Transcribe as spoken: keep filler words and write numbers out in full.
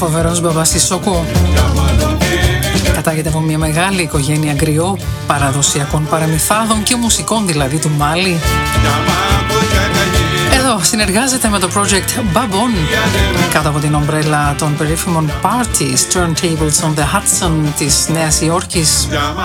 φοβερός μπαμπάς Σισόκου. Κατάγεται από μια μεγάλη οικογένεια γκριό, παραδοσιακών παραμυθάδων και μουσικών δηλαδή του Μάλι. Εδώ συνεργάζεται με το project Babon κάτω από την ομπρέλα των περίφημων Parties Turntables on the Hudson της Νέας Υόρκης.